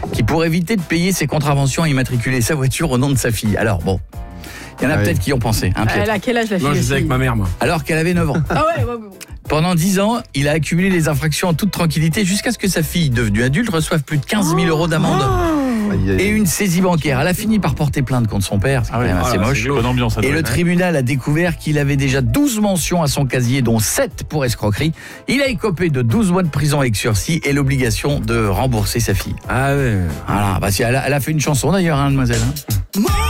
qui, pour éviter de payer ses contraventions, a immatriculé sa voiture au nom de sa fille. Alors bon, il y en a peut-être qui y ont pensé. Hein, Elle a quel âge la fille? Non, je faisais avec ma mère, moi. Alors qu'elle avait 9 ans. Ah ouais. Pendant 10 ans, il a accumulé les infractions en toute tranquillité jusqu'à ce que sa fille, devenue adulte, reçoive plus de 15 000 euros d'amende. Et une saisie bancaire. Elle a fini par porter plainte contre son père, c'est quand même assez moche. Bonne ambiance. Et le tribunal a découvert qu'il avait déjà 12 mentions à son casier, dont 7 pour escroquerie. Il a écopé de 12 mois de prison avec sursis et l'obligation de rembourser sa fille. Ah ouais. Voilà, bah, elle a fait une chanson d'ailleurs, hein, mademoiselle.